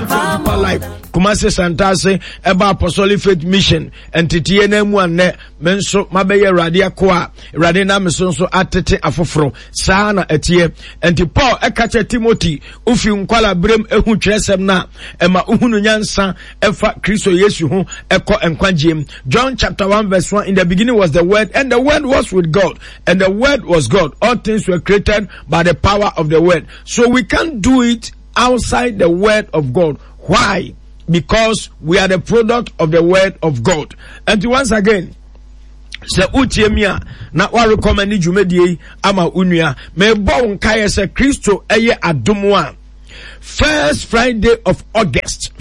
for Deeper Life. Kumasi Santase eba Apostolic Faith Mission entitiye na mu anne menso mabeye radia kwa rade na mesonso atete afoforo saa na etie enti Paul ekache Timothy ufi nkwala brem ehu tresem na ema uhunu nyansa efa Kristo Yesu hu eko enkwagiem. John chapter 1 verse 1, in the beginning was the word, and the word was with God, and the word was God. All things were created by the power of the word. So we can't do it outside the word of God. Why? Because we are the product of the word of God. And once again, se utiemia na wa recommend jumedie ama unua me bon kaye se Kristo eye adomwa. First Friday of August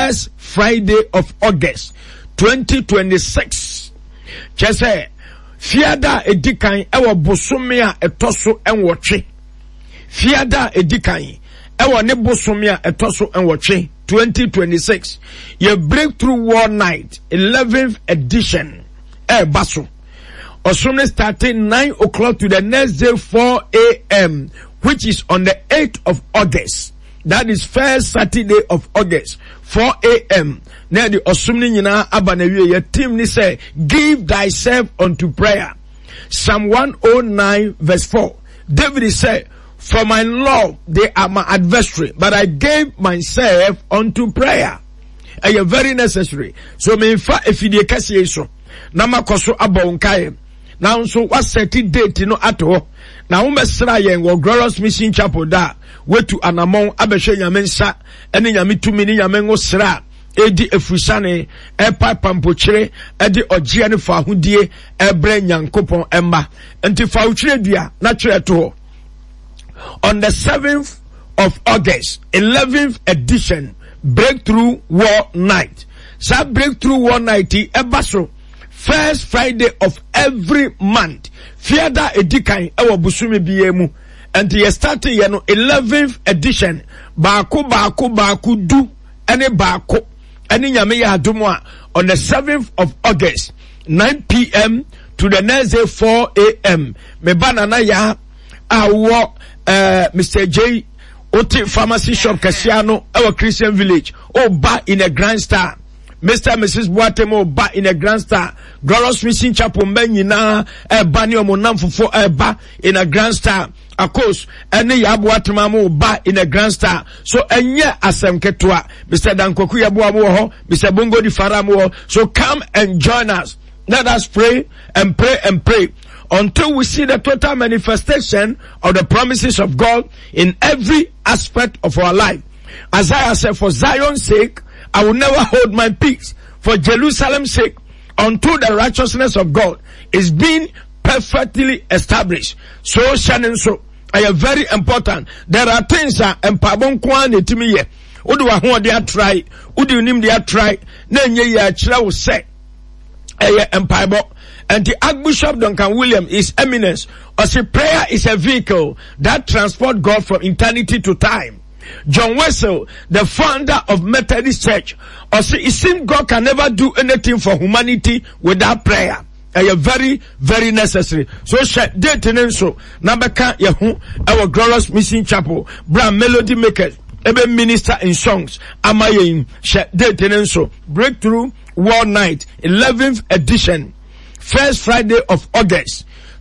2026 chese fiada edikan ewo bosome a etoso enwotwe fiada edikan ewo ne bosome a etoso enwotwe 2026 your breakthrough war night 11th edition baso osome starting 9 o'clock to the next day 4 a.m. which is on the 8th of August. That is first Saturday of August 4 a.m. Now the osumni nyina abanewie your team ni say give thyself unto prayer. Psalm 109 verse 4. David said, for my love they are my adversary, but I gave myself unto prayer. Are very necessary. So me fa efidie kase so na makoso abonkae. Now so what set date no ato. Na umesra yen wo Glorious Mission Chapel da wetu anamon abehwe nyame nsa ene nyame tumi ni nyame ngosra edi efusane epa pampochire edi ogie ne fa hodie ebre nyankopon emba enti fa uchire dua na chire to on the 7th of August 11th edition breakthrough war night. Sa breakthrough war night ebaso first Friday of every month. Fiada edikan ewo busumi biemu. And you started you know 11th edition. Baku du any baku any nyame ya adumwa on the 7th of August 9 p.m. to the next day 4 a.m. Me banana ya awo Mr. J Oti Pharmacy Shop Kasiano our Christian Village. Oh ba in a Grand Star. Mr. and Mrs. Boatemo ba in a Grand Star. Glorious Mission Chapel Menina bani omonamfo ba in a Grand Star. Of course, any yabuatmamu ba in a Grand Star. So enye asem ketwa. Mr. Dankoku yabuamu Mr. Bongo di Faramu. So come and join us. Let us pray and pray and pray until we see the total manifestation of the promises of God in every aspect of our life. Isaiah said, for Zion's sake, I will never hold my peace. For Jerusalem's sake, until the righteousness of God is being perfectly established. So, Shannon, so, I am very important. There are things that empabon kwani timiye. Udu wa huwa dia try. Udu nim dia try. Nenye ya chila u se. Empabo. And the Archbishop Duncan Williams is eminence. Or say prayer is a vehicle that transports God from eternity to time. John Wesley, the founder of Methodist Church, or say it seems God can never do anything for humanity without prayer. Very, very necessary. So date so nabeka yahu our Glorious Mission Chapel, brand melody makers, ebe minister in songs, amayin date so breakthrough war night 11th edition. First Friday of August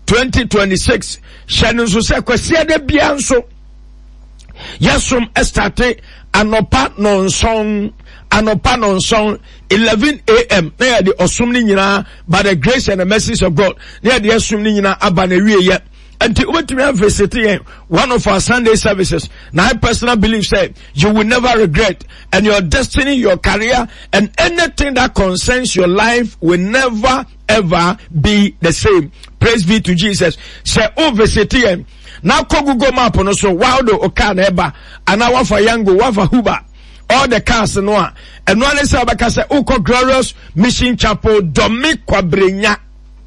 2026. Shannon so say kwesi de bianso. Yasum estate anopa non song 11 a.m. Near the osumni nyina by the grace and the mercies of God. Near the osumni nyina abanewie ye. Until we to visit one of our Sunday services. Now I personally believe say you will never regret, and your destiny, your career, and anything that concerns your life will never ever be the same. Praise be to Jesus. Say visit now Google map no so wildo okana eba and now wafa yango wafa huba all the cars no and one is abaka say uko Glorious Mission Chapel domi kwabrenya.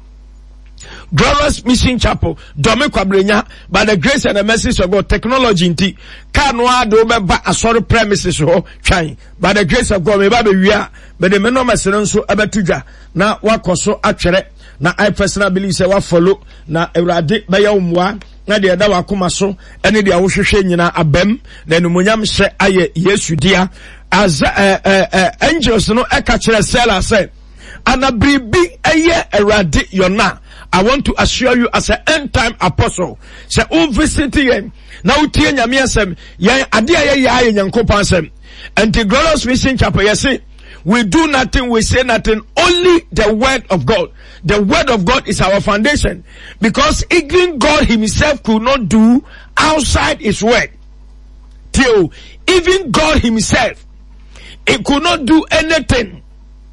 Glorious Mission Chapel domi kwabrenya by the grace and the mercy of God. Technology inti kanwa do beba asori premises ho twan by the grace of God me ba be wia but the meno meseno so abetuja na wakoso atwere na I personally believe say wa follow na Ewurade be ya umwa na de da wakoma so ene de awohwehwe nyina abam na numonyam hye aye Yesu dia as angels no ekachere Sarah said, anabribi eye erade yona. I want to assure you as an end time apostle, say o visit yen na utie nyame asem yen ade aye ya Nyankopon asem. And the Glorious Mission Chapel, you see, we do nothing, we say nothing, only the word of God. The word of God is our foundation, because even God himself could not do outside his word. Till even God himself, he could not do anything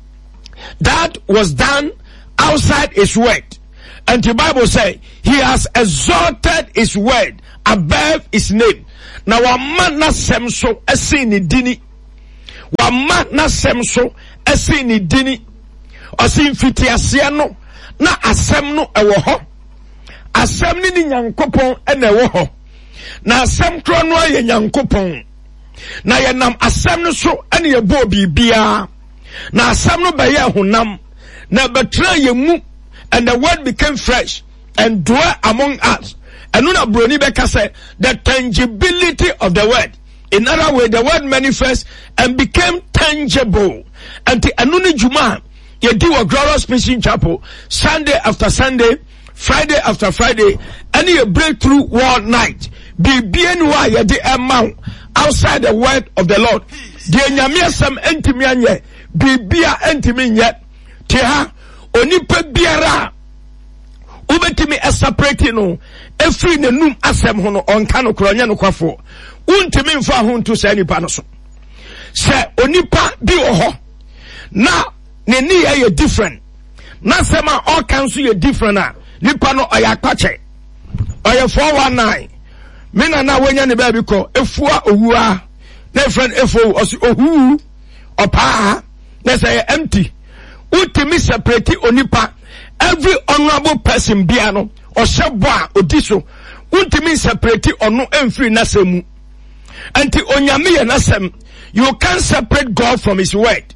that was done outside his word. And the Bible says he has exalted his word above his name. Now wa man na sem so esi ni dini. Wa man na sem so esi ni dini. Osi mfiti asia no na asem no ewo ho. Asem ni Nyankopon ene ewo ho. Na asem kro no ye Nyankopon. Na ye nam asem no so ene ye bo bibia. Na asem no be ye honam. Na betra ye mu, and the word became fresh and dwell among us. And Nuna Broni Beka said, the tangibility of the word. In other words, the word manifest and became tangible. And the Anuni Juma, you do a Glorious Mission Chapel, Sunday after Sunday, Friday after Friday, and you breakthrough world night. Be BNY, you the amount outside the word of the Lord. The Nyamia Sam Entimianye, be Bia Entiminyet, Teha, Onipe Biara. Ubetimi separate no every ne num asem ho no onka no kronya no kwafo untimi mfa ho nto sa nipa no so se onipa bi wo ho na ne ni ye different na sema all council ye different a nipa no oya kwache oya 419 me na wanya ne ba bi ko efua owua na friend efo osi ohu opa na say empty untimi separate onipa. Every honorable person biano or shabwa odiso untimi separate ono emfiri nasemu. Anti onyame nasem, you can't separate God from his word.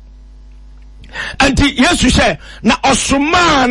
Anti Yesu say na osuma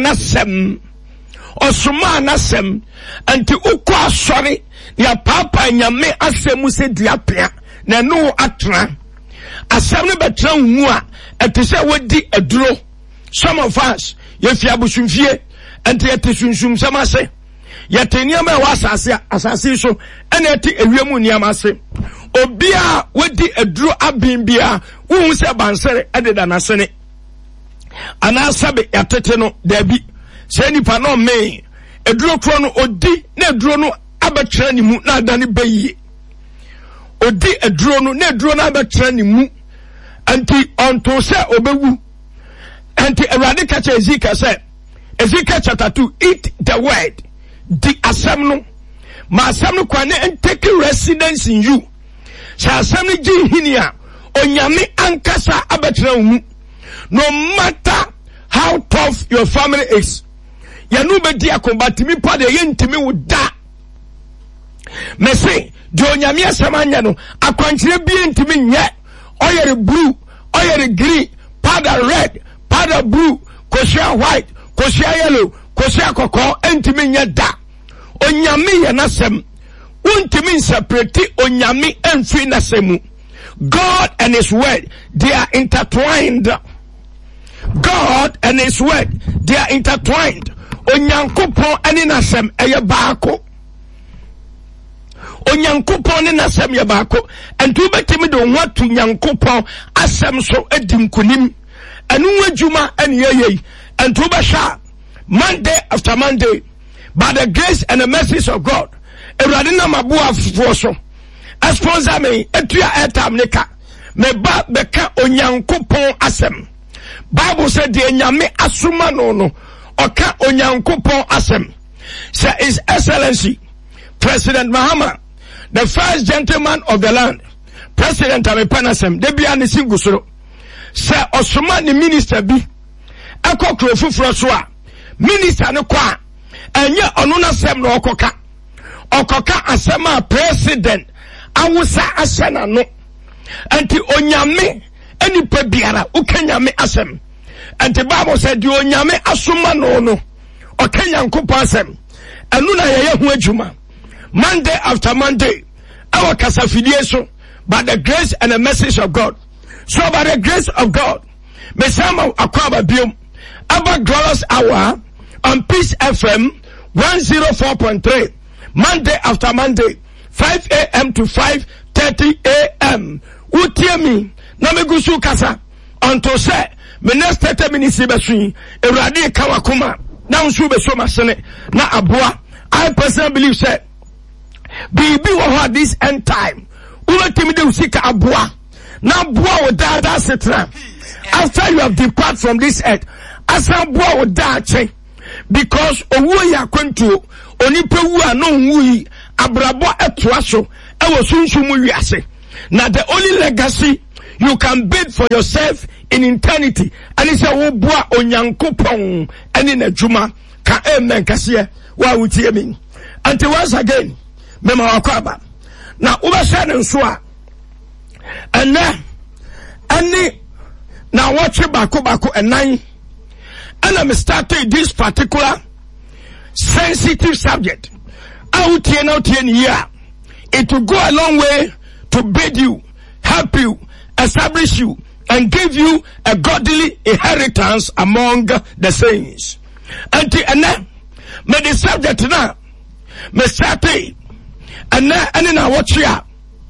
nasem anti ukwa sorry ya papa nyame asemu se diapia na no atra asem no betra hu a etise wodi aduro. Some of us yefi abusumfie enti eti sunsum samase yete niama wa asase so ene eti ewiemu niama ase obia wedi aduro abimbia wo se bansere ededa nasene ana sabe yatete no dabi se nipa no me aduro kro no odi na aduro no abetra ni mu na adane bayi odi aduro no na aduro no abetra ni mu anti onto se obewu. And the Eradicate Ezekiel said, Ezekiel chapter 2, eat the word, the assembly, my assembly kwane and take residence in you. Sa assembly ji hinia, onyame ankasa abetra umu. No matter how tough your family is, yanu be dia kombatimi pa de yentimi wuda. Me say, di onyame asamanya no, akwanchire bi yentimi nye, oyere blue, oyere green, powder red, powder blue, kosia white, kosia yellow, kosia koko, entimi nyeda. Onyami yanasem, untimi separate onyami enfi nasemu. God and his word, they are intertwined. God and his word, they are intertwined. Onyankopon eni nasem eye baako. Onyankopon eni nasem eye baako. Entu betimi do watu nyankopon asem so edim kunim. And Juma and Ye and Tubasha Monday after Monday by the grace and the mercy of God. Eradina Mabua Foso. As sponsor me, Etua Etam Nika. Me ba beka onyankopon asem. Bible said the nyame asuma no oka onyankopon asem. Say His Excellency President Mahama, the first gentleman of the land, President Amepanasem, Debia Nisingusuro. Se osoma ni minister bi ekokro fufuro so a minister ne kwa enye onu na sem na okoka asem a president awusa asena no anti onyame enipa biara ukanyame asem anti Bible said the onyame asoma no okanyankopon asem enu na yeye hu adwuma Monday after Monday our kasafidie so by the grace and the message of God. So by the grace of God, Mesama Akwaba Bium, Abba Glorious Hour on Peace FM 104.3, Monday after Monday, 5 a.m. to 5:30 a.m. Utiemi, Namegusu Kasa, until say, me next 30 minutes Besui, Eradi Kawakuma, now Sube Somasene, na Abua. I personally believe, say, Bibi will this end time. Ulatimi de Usika Abua. Now Bua will die, that's it. After you have departed from this earth, Asa Bua will die, because Owu ya kwentu, Onipewu anonwu, Abrabo etuaso, ewo sunsumu wiase. Now the only legacy you can build for yourself in eternity, and it's a Wobua Onyankopon, and in a Juma, ka amen kasiye, wa utiemi. Until once again, Mema Wakwaba. Now, Ubashan and Swa, and then, now watch Baku and 9, and I'm starting this particular sensitive subject. Out here, it will go a long way to bid you, help you, establish you, and give you a godly inheritance among the saints. And then, may the subject now, may start and now watch here.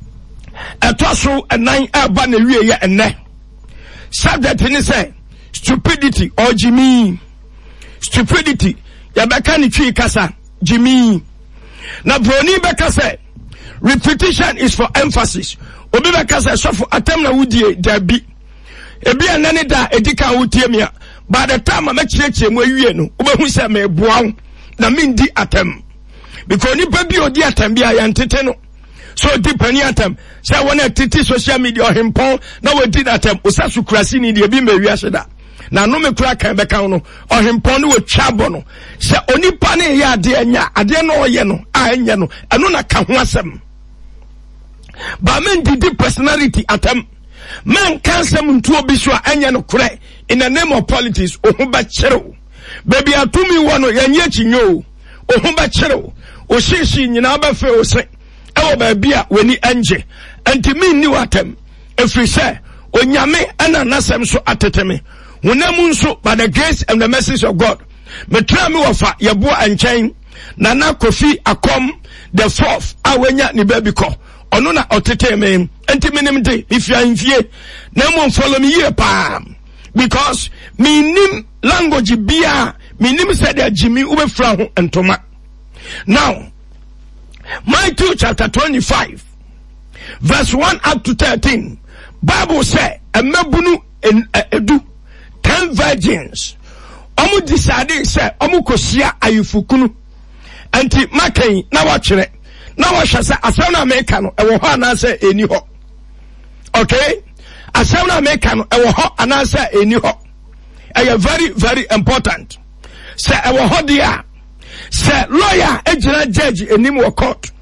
A tosso and 9 urban area and ne. Subject in say stupidity or Jimmy. Stupidity. Yabakani tree kasa Jimmy. Now Brony Beka say repetition is for emphasis. Obi Beka say so for attempt na wudi dabi. Ebi anani da edika wutiemia. By the time I make cheche mwe yue no, ubehu say me buang na mindi attempt. Because ni baby odi attempt bi ayantete no. So depending atem say when titi social media or him pon na we did atem osasu krasi ni de bi mewiase da na no me kura kan beka no or him pon no we twabo no say onipa na ye ade anya ade no ye no a anya no eno na ka ho asem ba men didi personality atem men kan sem ntu obi so anya no kure in the name of politics ohun ba kyereo baby atumi wo no yenye chinyo ohun ba kyereo o shishi nyina ba fe o se ewo baabia weni anje anti mi ni watem efri say onyame ana nasem so ateteme hunamu nso by the grace and the mercy of God me try me wofa yebo anchen na na Kofi Akom the 4th awenya ni baby ko ono na oteteme anti minim de ifia infie na mo follow me here pa because me nim language bia me nim say the Jimmy ubefra ho entoma. Now Matthew chapter 25, verse 1 up to 13. Bible say, "Emebunu edu 10 virgins. Omu decide say omu kosia ayufukunu. Anti makai na wachere. Na washasa asana America no ewo ho anase eni ho. Okay? Asana America no ewo ho anase eni ho. Eye very very important. Say ewo ho dia. Say lawyer ejina judge enim wo court.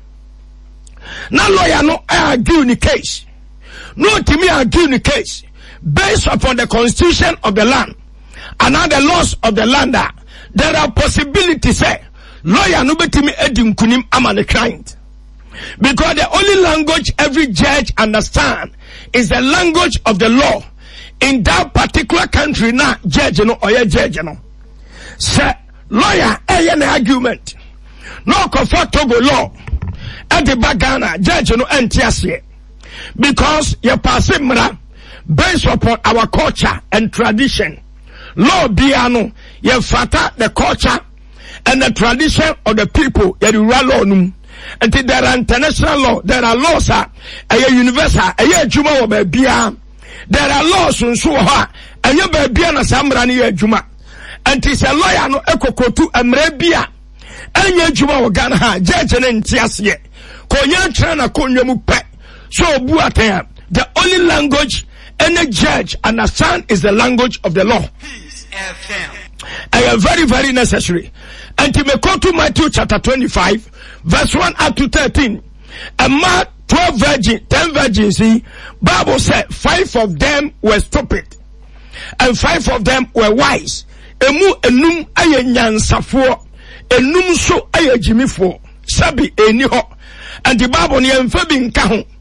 Na lawyer no argue the case. No timi argue the case based upon the constitution of the land and now the laws of the land. There are possibilities say lawyer no betimi edim kunim ama the client. Because the only language every judge understand is the language of the law in that particular country. Now judge no or judge no. Say lawyer an argument no comfort Togo law at the bagana judge no entiase because you pass mra based upon our culture and tradition. Law biano you fata the culture and the tradition of the people you law num until there are international law, there are laws a universal a juma oba bia, there are laws so ha and you be bia na samra ni juma. And it's a lawyer no ekokotu amrebia anya juma wo Ghana ha judge na ntiase ko nya tra na konwa mu pe so obu atan the only language any judge understand is the language of the law. Peace FM. And very very necessary. And to me go to Matthew chapter 25 verse 1 up to 13. And Mark 12 virgins, 10 virgins, see, Bible said 5 of them were stupid and 5 of them were wise. Emu enum aye nyansafo enum so aye jimifo sabi eni ho and the Bible ni emfa bi nka ho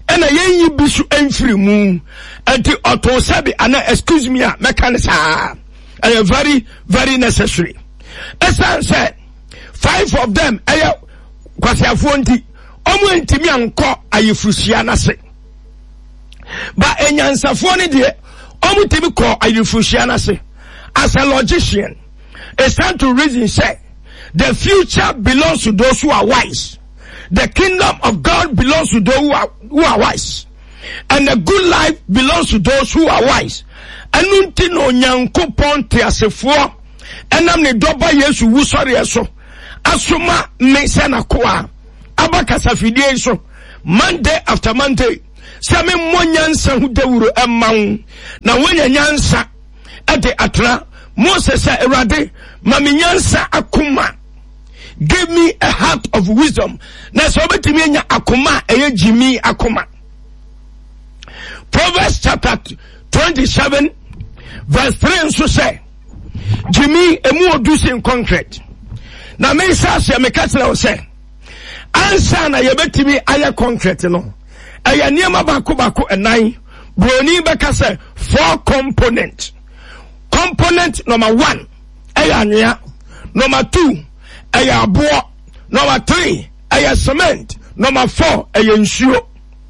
ena yen yi bisu emfiri mu enti oto sabi ana excuse me a mekanisa are very very necessary. Esan say 5 of them aya kwasiafo nti omo ntimi anko ayefusia na se ba enyansafo ne de omo timi ko ayefusia na se. As a logician, it's time to reason say the future belongs to those who are wise. The kingdom of God belongs to those who are wise. And the good life belongs to those who are wise. Anunti no nyankopon te asefo enam ne doba Yesu wusori eso asoma me sana kwa abakasa fidie so Monday after Monday same monyansa hu dawuro emman na wonya nyansa ade atra Moses said erade maminyansa akuma. Give me a heart of wisdom. Na so betimi nya akoma eye jimi akoma. Proverbs chapter 27 verse 3 nso say jimi emu odusi in concrete. Na me say me ka tell say ansa na ye betimi aya concrete no. Aya niema bako enan broni beka say 4 components. Component number 1, aya number 2, aya boa, number 3, aya cement, number 4, aya nsuo.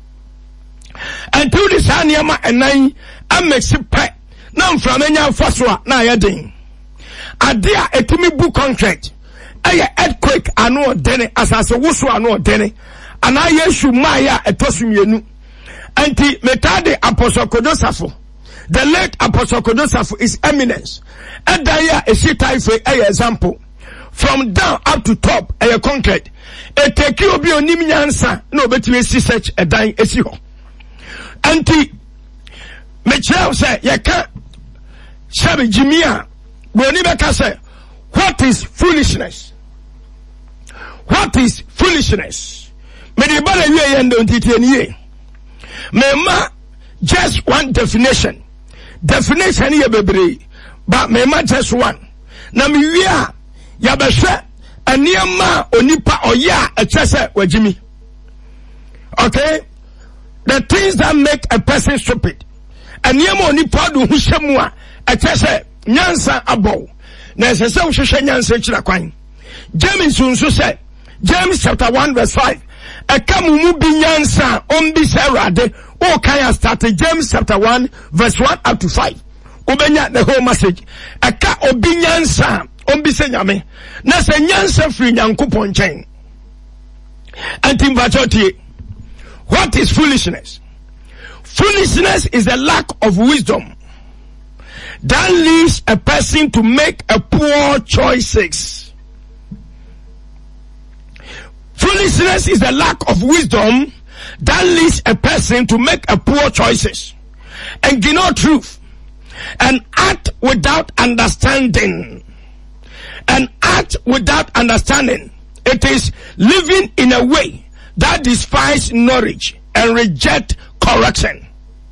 Until this aniyama enai amexi pe na mframenya faswa na aya den. Adia etimi bu concrete, aya earthquake anu dene asase wusu anu dene. Ana Yesu maya etosumienu. Anti metade Apostle Kodosafo. The late Apostle Kodosafo is eminence. Edaya esitai for a example. From down up to top, a concrete. A take you be on nyansa, no better such a dying esiho. Anti Michel say, Yaka Shabi Jimia, Bonibaka say, what is foolishness? What is foolishness? Medibala ye and don't it ye. Mema just one definition. Definition here bebre, but mema just one. Na mi wia ya behwe aniema onipa oya echese wajimi. Okay? The things that make a person stupid. Aniema onipa do hushemu a echese nyansa abo. Na esese uhwehwe nyansa echira kwan. James nso say, James chapter 1 verse 5. Ekamumu bi nyansa ombi serade. O kaya started James chapter 1 verse 1 up to 5. Ubenya the whole message. Eka obi nyansa ombi se nyame. Na se nyansa free nyankopon chen. Antimbachotie. What is foolishness? Foolishness is the lack of wisdom that leads a person to make a poor choices. Foolishness is the lack of wisdom that leads a person to make a poor choices and ignore truth and act without understanding. And act without understanding. It is living in a way that despises knowledge and reject correction.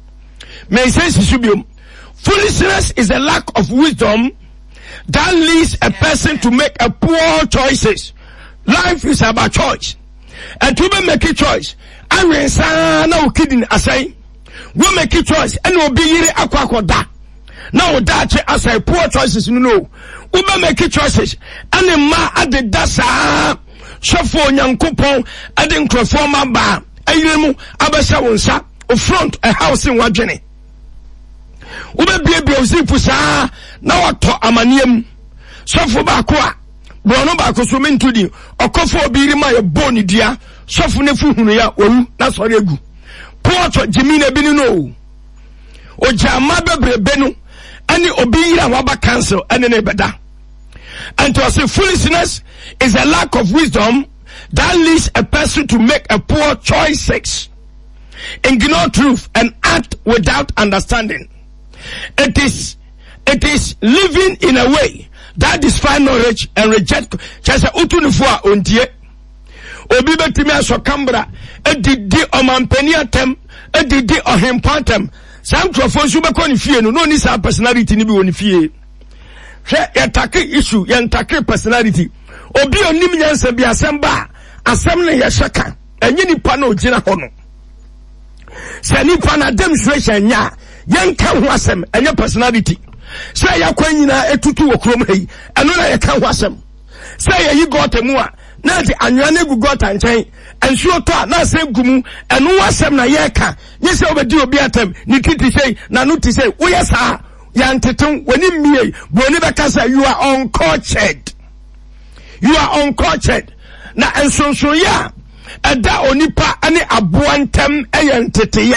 Foolishness is a lack of wisdom that leads a person to make a poor choices. Life is about choice. And to make a choice, I will say, no kidding, I say, we make a choice, and we'll be here da. Now that as I poor choices, no. We make a choices, and the ma at the dasa, shafo nyankopon, and then perform ba, ayemu, abasa wonsa, front a house in Wajene. We be pusa, now to amaniem, shafo bakwa, brono bako swimming to the, or kofo birima your bony dear. Sofu nefu hunu ya oru na sori egu. Pocho jimine binu no. Ojama bebre benu. Ani obiyira waba cancel. Ani nebeda. And to say foolishness is a lack of wisdom that leads a person to make a poor choices. Ignore truth and act without understanding. It is living in a way that despises knowledge and reject. Chasa utunifua ontie. Obi betimi aso kambra edidi omampani atem edidi ohempantem sam trofo nsu be koni fie no ni sa personality ni bi woni fie hwe yatake issue yantake personality obi onim nyansa bi asem ba asem ne ye shaka enye nipa na ogina ho no Say nipa na demonstration nya yenka ho asem enye personality. Say ya kwan nyina etutu wo krom hei eno na ye ka ho asem. Say ya yi got mu a na de anwa na gu got anchen ensuo to a na say gumu eno asem na ye ka nye say obedi obi atem ni titi say na no ti say wo yesa yanteton woni mie boni be ka say you are uncultured. You are uncultured. Na ensonso ya eda onipa ane aboa ntem eyenteteye.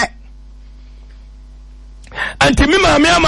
Anti mi maame ama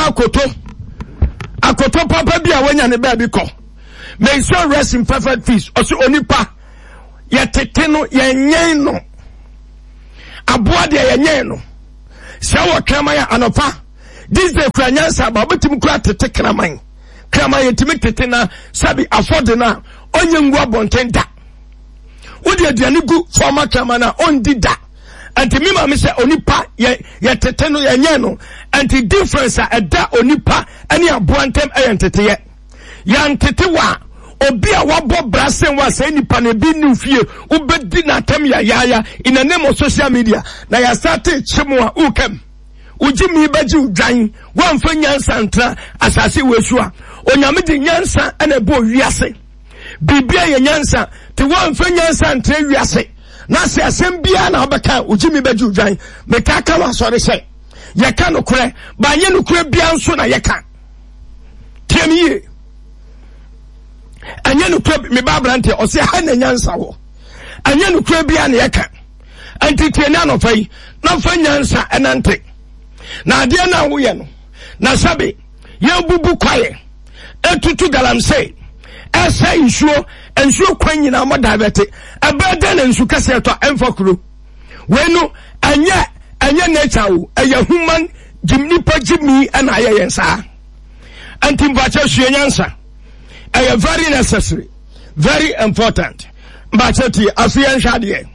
akoto papa bia wanya ne ba bi ko. May so rest in perfect peace. Oso onipa yetete no yenyen no. Aboa de yenyen no. Se wo kraman ya anopa. This day kranyansa ba betim kra tete kraman. Kraman yetimi tete na sabi afford na onye ngwa bontenta. Odi aduane gu former kraman na ondi da. Anti mi ma me se onipa ye tete no yenyen no. Anti difference a eda onipa ani aboa ntem eyentete ye. Yantete wa obi a wabo brasen wa say nipa na bi ni fie ubedi na tem ya in the name of social media na ya start chemu a ukem ujimi beji udwan wamfa nyansa ntra asase wesu a onyame di nyansa na bo wiase bibia ye nyansa te wamfa nyansa ntra wiase na se asem bia na obeka ujimi beji udwan meka ka wa sore se ye ka no kure ba ye no kure bia nso na ye ka tiamiye anya no kure me babra nte o se ha na nyansa wo anya no kure bia na ye ka antiti na no fai na fa nyansa enante na ade na wo ye no na sabe ye bubu kwaye etutu galamse esa ensuo kwan nyina mo davete abeda na nsu kase to emfakuro wenu anya nature wo aya human jimnipa jimi na aye yensa antimbacha sue nyansa are very necessary, very important. But Afian Shadie.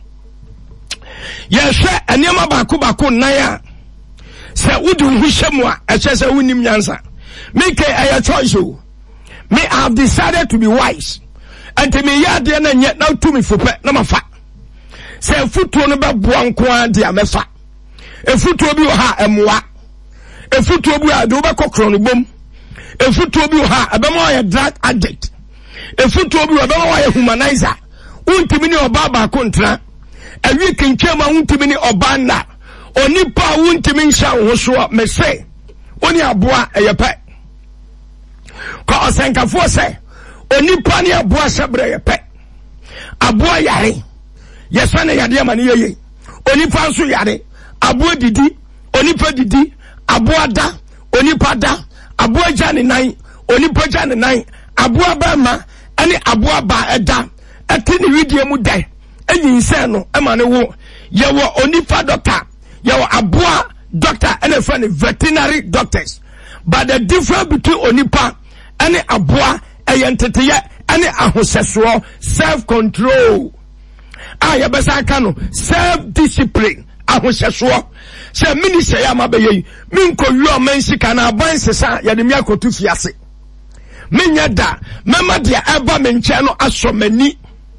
Yes, sir, and Yama Baku Naya. Say, Udu Hishemwa, a chess a winning answer. Make a choice. Me have decided to be wise. And to me, ya dear, and yet now to me for pet number 5. Say, foot to about Buanqua, dear Mefa. A foot to be ha and moi. A foot to be a Dubaco Cronibum. A foot to be ha, a bemoya drug addict. A foot to be a bemoya humanizer. Untimini or baba contra. A week in Chema untimini or banda. Oni pa untimin sha woswa me say. Oni abua a pet. Ko osenka fo say. Oni pa ni abua sabre ye pet. Abua yare. Yesane yade mani ye. Oni pa nso yare. Abua didi. Oni pa didi. Abua da. Oni pa da. Abua jani nine, onipa jani nine, abua bama, ani abua ba eda, atini widye mude, enyi inseno, emane wo, yawo onipa doctor, yawo abua doctor, ene friend veterinary doctors. But the difference between onipa, ani abua, eyenteteye, ani ahoseswo, self-control. Yabesa kano, self-discipline, ahoseswo. Se mini se ya mabeye minko yo mensika na ban sesa ya de mi akotu fiase menya da mema dia eba menche no asomani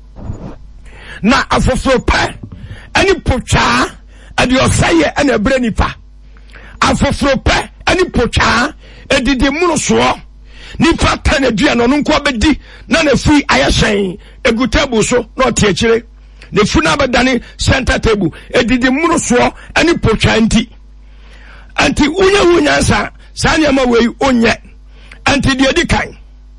na afoforo pa ani potwa ade osaye ana ebre nipa afoforo pa ani potwa edide munu so nipa ta na dua no nko bedi na na fi ayehyen egutabu so na otiekire the funa badani center table edidi munu so ani potwa anti unyansa sanya ma wei onye anti de edikan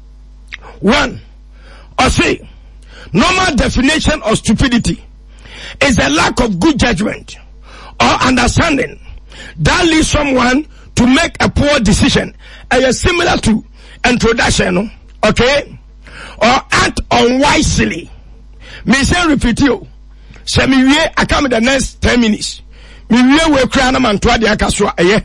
1 or say normal definition of stupidity is a lack of good judgment or understanding that leads someone to make a poor decision similar to introduction, okay, or act unwisely. Me say repeat you. Say me wie I come in the next 10 minutes. Me wie we kra na man to ade akaso aye.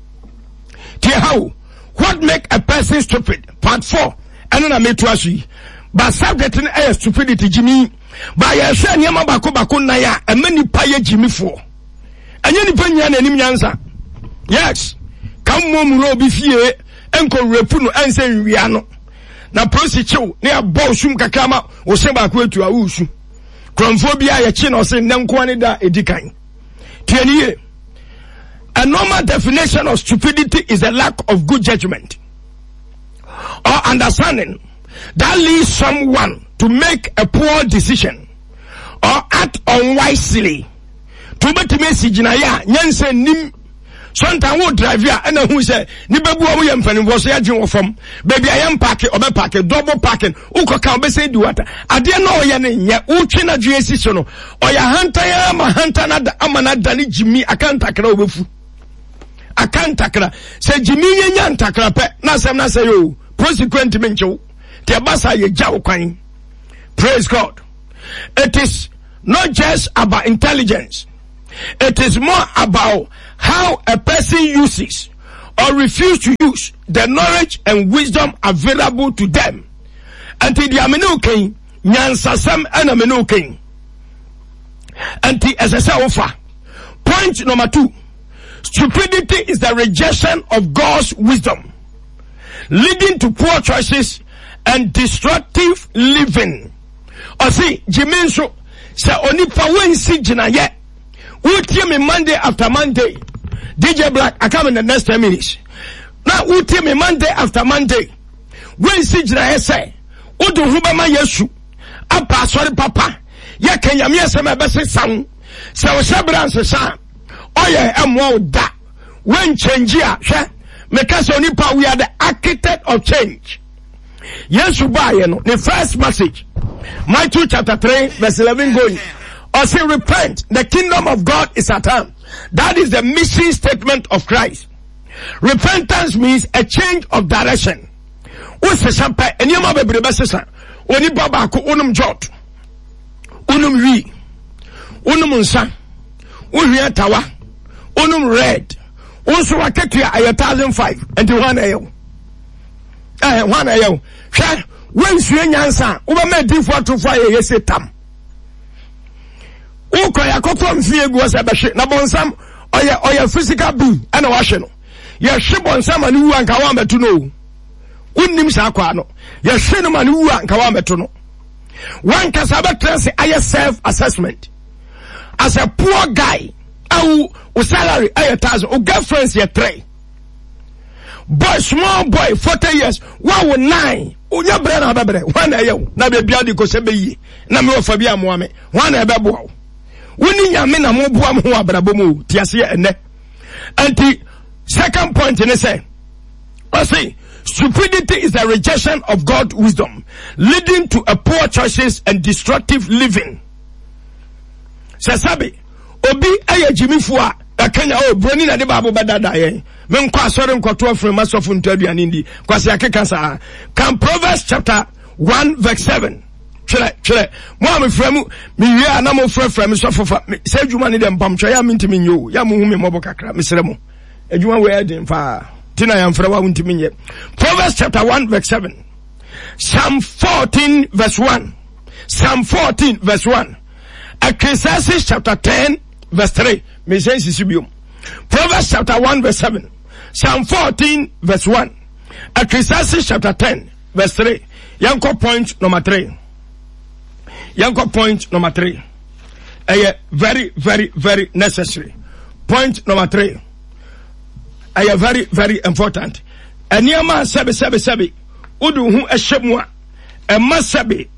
Tie how what make a person stupid? Part 4. Eno na me to asu. But subject in stupidity jimi. Ba ya hwe niam bako na ya emani pa ye jimi fo. Anya ni pa nya na nim nyansa. Yes. Kam mo mu ro bi fie enko repu no ense nwia no. Na prosecution na abo sum kakama wo se ba ko etu a wusu kromfo bia ye chi no se nenko ani da edikan tianiye A normal definition of stupidity is a lack of good judgment or understanding that leads someone to make a poor decision or act unwisely. To be message na ya nyanse nim sometimes wo drive ya and who say ni bebu o yem fani wo so ya gin wo fam baby I am parking obe parking double parking uko ka obe say di water ade na oye ne nya utwe na dwe esi so no oya hanta ya ma hanta na da amana da ni jimi akanta kra obefu akanta kra se jimi nya ntakra pe na sem na say yo consequent mencho te basa ye jaw kwan. Praise God. It is not just about intelligence. It is more about how a person uses or refuses to use the knowledge and wisdom available to them. Until the amenu nyansasam and amenu king. Until as I say offer. Point number 2. Stupidity is the rejection of God's wisdom, leading to poor choices and destructive living. Or see, Jiminso, say onipa wensi jina ye. Utie me Monday after Monday. DJ Black, I come in the next 10 minutes. Now utie me Monday after Monday. Wensi jina ye say. Udu hubama yesu. Apa sorry papa. Ye kenya miye se me bese sang. Se o sebran se sang. Oye emwa da. When change ya. Because onipa we are the architect of change. Yes, you buy the first message. Matthew chapter 3, verse 11 going. Or say, repent, the kingdom of God is at hand. That is the mission statement of Christ. Repentance means a change of direction. Use sampai enyama bebre besesa. Oni baba ko unum jot. Unum wi. Unum nsa. Uhia tawa. Unum red. Unso waketu ya 1005 until 1 ayo. 1 ayo. When you nyansa, ubame difu atu fire yese tam. Uko ya kofo mfie guwasa bashe. Na bonsam, oya physical being, ana washe no. Ya shi bonsam mani uwa nkawa metu no. Unim sa kwa no. Ya shi no mani uwa nkawa metu no. One kasaba class aya self-assessment. As a poor guy, au salary aya tazo, u girlfriends ya 3. Boy, small boy, 40 years, 9. Unya brana babre, wana yew, na bebia di ko sebe yi, na me ofa bia mo ame, wana ebebo. Woni nyame na mo boa mo ho abrabo mo, tiase ene. Anti second point in say, I say, stupidity is the rejection of God's wisdom, leading to a poor choices and destructive living. Sasabi, obi aye jimifu a Kenya o broni na de babo badada ye. Men kwa sore nkoto afre masofu ntaduane ndi kwase akeka sa. Can Proverbs chapter 1 verse 7. Chile mo am fremu mi wi ana mo frem so fofa se adwuma ne dem pam twa ya mintimi nyo ya mo hu me mobo kakra mesremo adwuma we edin fa tina ya mfra wa untimi nye. Proverbs chapter 1 verse 7. Psalm 14 verse 1. Psalm 14 verse 1. Ecclesiastes chapter 10 verse 3. Me say sisibium. Proverbs chapter 1 verse 7. Psalm 14 verse 1. Ecclesiastes chapter 10 verse 3. Yanko point number 3. Yanko point number 3. Very, very, very necessary. Point number 3. Very, very important. Eniyama sebe. Udu hu eshemwa. Ema sebe.